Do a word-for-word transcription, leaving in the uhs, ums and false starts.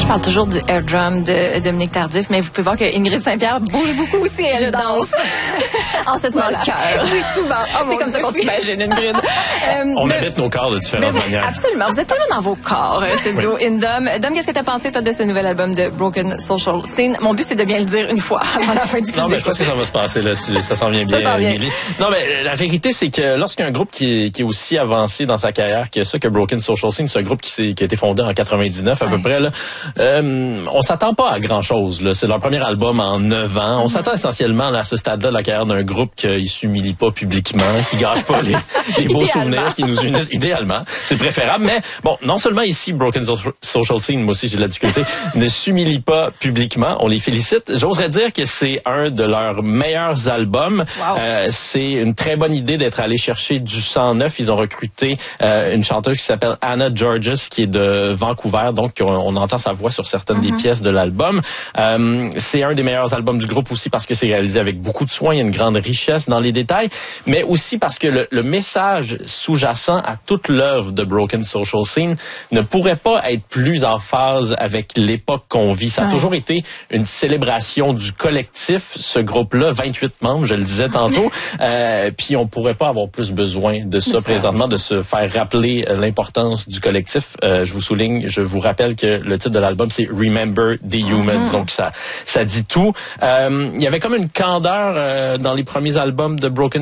je parle toujours du air drum de Dominique Tardif, mais vous pouvez voir que Ingrid Saint-Pierre bouge beaucoup aussi. Elle je danse. En se tenant voilà. le cœur. Oui, souvent. Oh, c'est comme Dieu. Ça qu'on t'imagine, Ingrid. euh, On de... habite nos corps de différentes vous, manières. Absolument. Vous êtes tellement dans vos corps, ce duo oui. Indom. Dom, qu'est-ce que tu as pensé, toi, de ce nouvel album de Broken Social Scene? Mon but, c'est de bien le dire une fois avant la fin du clip. Non, mais je pense que ça va se passer, là. Tu, ça s'en vient bien, Émilie. Non, mais la vérité, c'est que lorsqu'un groupe qui est, qui est aussi avancé dans sa carrière que ça, que Broken Social Scene, c'est un groupe qui, s'est, qui a été fondé en quatre-vingt-dix-neuf à ouais. peu près, là. Euh, on s'attend pas à grand-chose, là. C'est leur premier album en neuf ans. On mm-hmm. s'attend essentiellement là, à ce stade-là de la carrière d'un groupe qui s'humilie pas publiquement, qui gâche pas les, les beaux souvenirs qui nous unissent. Idéalement, c'est préférable. Mais bon, non seulement ici, Broken Social Scene, moi aussi j'ai de la difficulté, ne s'humilie pas publiquement. On les félicite. J'oserais dire que c'est un de leurs meilleurs albums. Wow. Euh, c'est une très bonne idée d'être allé chercher du sang neuf. Ils ont recruté euh, une chanteuse qui s'appelle Anna Georges, qui est de Vancouver. Donc, on, on entend sa voix sur certaines mm-hmm. des pièces de l'album. Euh, c'est un des meilleurs albums du groupe aussi parce que c'est réalisé avec beaucoup de soin. Il y a une grande richesse dans les détails, mais aussi parce que le, le message sous-jacent à toute l'œuvre de Broken Social Scene ne pourrait pas être plus en phase avec l'époque qu'on vit. Ça a ouais. toujours été une célébration du collectif, ce groupe-là, vingt-huit membres, je le disais tantôt, euh, puis on pourrait pas avoir plus besoin de ça, ça présentement, de se faire rappeler l'importance du collectif. Euh, je vous souligne, je vous rappelle que le titre de l'album, c'est Remember the Humans, mm-hmm. donc ça, ça dit tout. Euh, il y avait comme une candeur euh, dans les premiers albums de Broken